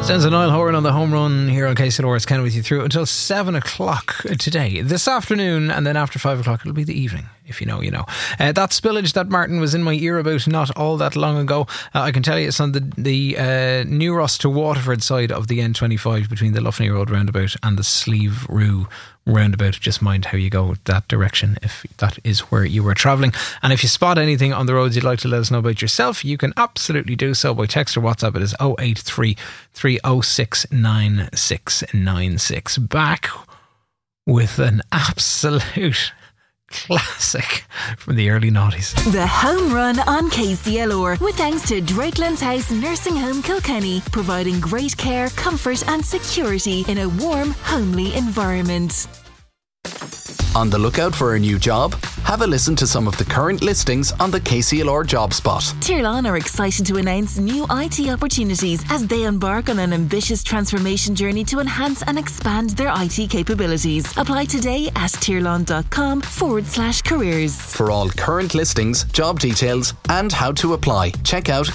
Sounds of Niall Horan on the home run here on KCLR. It's Ken with you through until 7 o'clock today. This afternoon, and then after 5 o'clock, it'll be the evening. If you know, you know. That spillage that Martin was in my ear about not all that long ago, I can tell you it's on the New Ross to Waterford side of the N25 between the Luffney Road roundabout and the Sleeve Rue roundabout. Just mind how you go that direction if that is where you were travelling. And if you spot anything on the roads you'd like to let us know about yourself, you can absolutely do so by text or WhatsApp. It is 083 306 9696. Back with an absolute classic from the early noughties. The Home Run on KCLR, with thanks to Drakelands House Nursing Home Kilkenny, providing great care, comfort and security in a warm, homely environment. On the lookout for a new job? Have a listen to some of the current listings on the KCLR Job Spot. Tirlan are excited to announce new IT opportunities as they embark on an ambitious transformation journey to enhance and expand their IT capabilities. Apply today at tirlan.com/careers. For all current listings, job details and how to apply, check out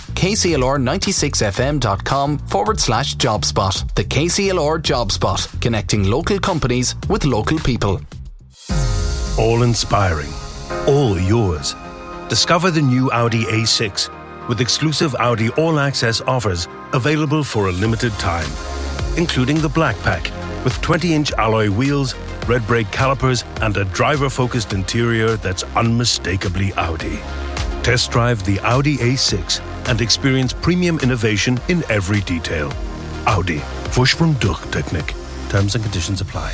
kclr96fm.com/jobspot. The KCLR Job Spot, connecting local companies with local people. All inspiring, all yours. Discover the new Audi A6 with exclusive Audi all-access offers available for a limited time, including the Black Pack with 20-inch alloy wheels, red brake calipers and a driver-focused interior that's unmistakably Audi. Test drive the Audi A6 and experience premium innovation in every detail. Audi. Fush from Durchtechnik. Terms and conditions apply.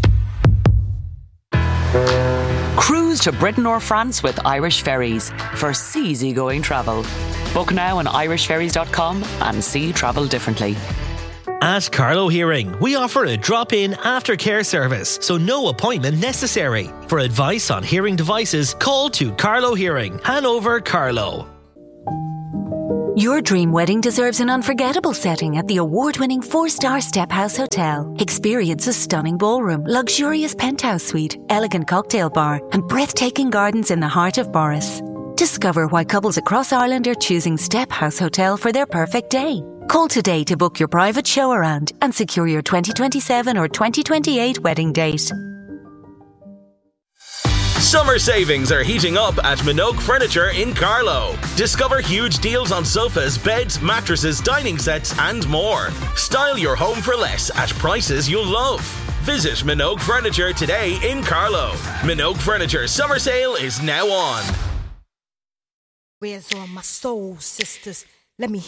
Cruise to Britain or France with Irish Ferries for easygoing travel. Book now on irishferries.com and see travel differently. At Carlo Hearing, we offer a drop-in aftercare service, so no appointment necessary. For advice on hearing devices, call to Carlo Hearing, Hanover, Carlo. Your dream wedding deserves an unforgettable setting at the award-winning 4-star Step House Hotel. Experience a stunning ballroom, luxurious penthouse suite, elegant cocktail bar, and breathtaking gardens in the heart of Boris. Discover why couples across Ireland are choosing Step House Hotel for their perfect day. Call today to book your private show around and secure your 2027 or 2028 wedding date. Summer savings are heating up at Minogue Furniture in Carlow. Discover huge deals on sofas, beds, mattresses, dining sets and more. Style your home for less at prices you'll love. Visit Minogue Furniture today in Carlow. Minogue Furniture summer sale is now on. Where's all my soul sisters? Let me